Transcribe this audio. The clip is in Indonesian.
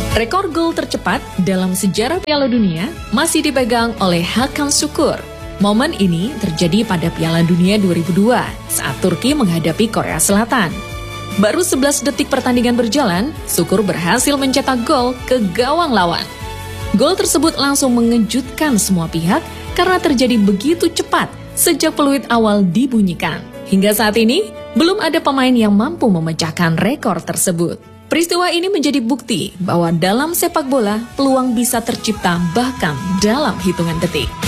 Rekor gol tercepat dalam sejarah Piala Dunia masih dipegang oleh Hakan Şükür. Momen ini terjadi pada Piala Dunia 2002 saat Turki menghadapi Korea Selatan. Baru 11 detik pertandingan berjalan, Şükür berhasil mencetak gol ke gawang lawan. Gol tersebut langsung mengejutkan semua pihak karena terjadi begitu cepat sejak peluit awal dibunyikan. Hingga saat ini, belum ada pemain yang mampu memecahkan rekor tersebut. Peristiwa ini menjadi bukti bahwa dalam sepak bola, peluang bisa tercipta bahkan dalam hitungan detik.